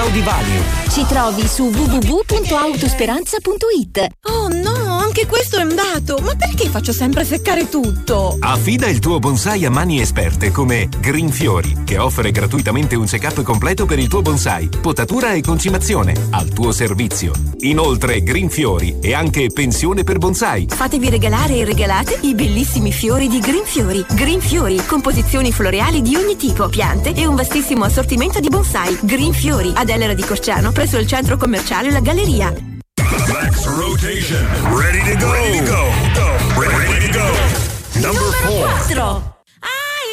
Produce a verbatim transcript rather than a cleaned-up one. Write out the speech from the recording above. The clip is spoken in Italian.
Audi Value. Ci trovi su w w w punto autosperanza punto i t. Oh no, anche questo è andato. Ma perché faccio sempre seccare tutto? Affida il tuo bonsai a mani esperte come Greenfiori, che offre gratuitamente un check-up completo per il tuo bonsai, potatura e concimazione, al tuo servizio. Inoltre Greenfiori e anche pensione per bonsai. Fatevi regalare e regalate i bellissimi fiori di Greenfiori. Greenfiori, composizioni floreali di ogni tipo, piante e un vastissimo assortimento di bonsai. Greenfiori, ad Elera di Corciano, presso il centro commerciale La Galleria. Max Rotation. Ready to go. Ready to go. Go. Number four. quattro.